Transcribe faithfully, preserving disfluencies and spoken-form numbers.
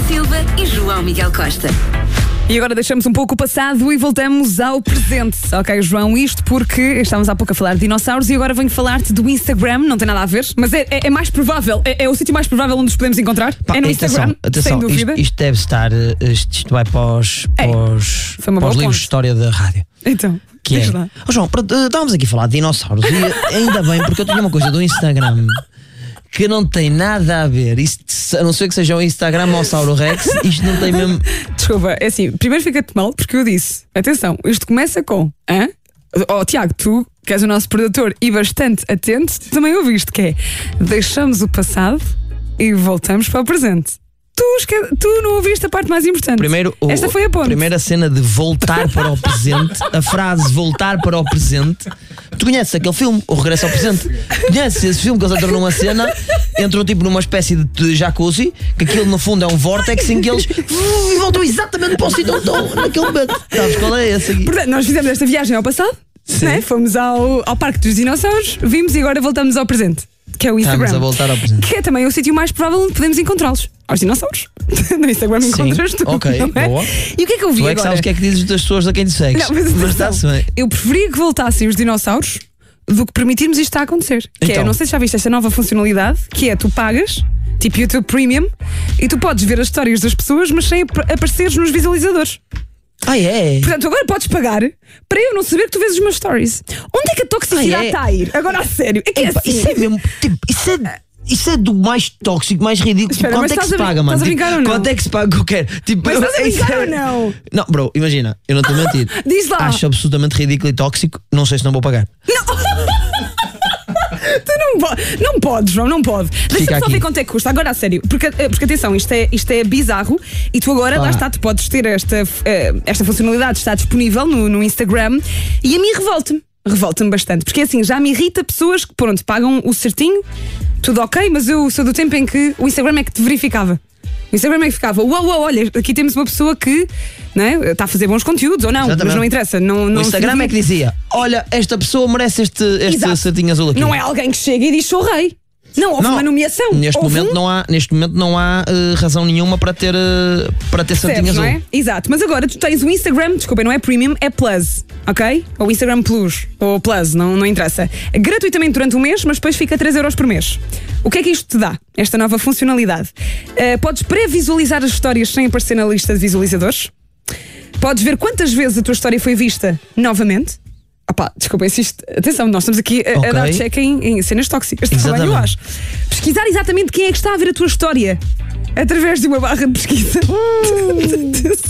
Silva e João Miguel Costa. E agora deixamos um pouco o passado e voltamos ao presente. Ok, João, isto porque estávamos há pouco a falar de dinossauros e agora venho falar-te do Instagram. Não tem nada a ver, mas é, é, é mais provável, é, é o sítio mais provável onde nos podemos encontrar. Pá, é no atenção, Instagram, atenção, sem dúvida. Isto, isto deve estar, isto, isto vai para os, para os, foi uma para boa os livros ponte. de história da rádio. Então, Que diz é, lá. oh, João, pronto, eh, estávamos aqui a falar de dinossauros e ainda bem, porque eu tinha uma coisa do Instagram que não tem nada a ver. Isto, a não ser que seja o Instagram ou o Sauro Rex, isto não tem mesmo. Desculpa, é assim, primeiro fica-te mal porque eu disse, atenção, isto começa com, hã? Oh, Tiago, tu, que és o nosso produtor e bastante atento, também ouviste que é, deixamos o passado e voltamos para o presente. Tu, esque... tu não ouviste a parte mais importante. Primeiro, o, Esta foi a ponte. Primeira cena de voltar para o presente, a frase voltar para o presente. Tu conheces aquele filme, O Regresso ao Presente? Conheces esse filme que eles entram numa cena, entram tipo numa espécie de jacuzzi, que aquilo no fundo é um vórtex em que eles uh, voltam exatamente para o sítio onde estão naquele momento. Sabes qual é esse aqui? Portanto, nós fizemos esta viagem ao passado, né? Fomos ao, ao Parque dos Dinossauros, vimos e agora voltamos ao presente, que é o Instagram. Estamos a voltar ao presente. Que é também o sítio mais provável onde podemos encontrá-los. Aos dinossauros. No Instagram encontras tu. Ok, não é? boa. E o que é que eu vi Tu é que agora? sabes o que é que dizes das pessoas a quem te segues. Não, mas mas atenção, está-se bem. eu preferia que voltassem os dinossauros do que permitirmos isto a acontecer. Que é, Então. não sei se já viste esta nova funcionalidade, que é tu pagas, tipo YouTube Premium, e tu podes ver as histórias das pessoas, mas sem ap- apareceres nos visualizadores. Ah, é? Portanto, agora podes pagar para eu não saber que tu vês os meus stories. Onde é que a toxicidade Ah, é? está a ir? Agora a sério. É que é Epá, assim. isso é mesmo. Tipo, isso é. Isso é do mais tóxico, mais ridículo. Espera, Quanto mas é que estás se a brin- paga, mano? estás a Tipo, brincar ou não? Quanto é que se paga qualquer? Tipo, Mas estás a isso brincar é- ou não? Não, bro, imagina, eu não estou a mentir. Diz lá. Acho absolutamente ridículo e tóxico. Não sei se não vou pagar. Tu não, po- não podes, João, não pode. Deixa-me só aqui. ver quanto é que custa. Agora a sério, porque, eh, porque atenção, isto é, isto é bizarro e tu agora, Pá. lá está, tu podes ter esta, eh, esta funcionalidade, está disponível no, no Instagram e a mim revolta-me. Revolta-me bastante, porque assim já me irrita pessoas que, pronto, pagam o certinho, tudo ok, mas eu sou do tempo em que o Instagram é que te verificava. O Instagram é que ficava, uau, uau, olha, aqui temos uma pessoa que, não é, está a fazer bons conteúdos ou não, Exatamente. mas não interessa. Não, O não Instagram se é que dizia: olha, esta pessoa merece este, este Exato. certinho azul aqui. Não é alguém que chega e diz sou rei. Não, houve Não, uma nomeação. Neste houve momento, um... não há, neste momento não há uh, razão nenhuma para ter, uh, para ter certinho Percebes, azul. não é? Exato, mas agora tu tens o Instagram, desculpem, não é Premium, é Plus, ok? Ou Instagram Plus, ou Plus, não, não interessa. Gratuitamente durante um mês, mas depois fica três euros por mês. O que é que isto te dá, esta nova funcionalidade? Uh, podes pré-visualizar as histórias sem aparecer na lista de visualizadores. Podes ver quantas vezes a tua história foi vista novamente. Opá, desculpem, se isto... Atenção, nós estamos aqui a, Ok. a dar check em, em cenas tóxicas também, eu Exatamente. acho. Pesquisar exatamente quem é que está a ver a tua história através de uma barra de pesquisa.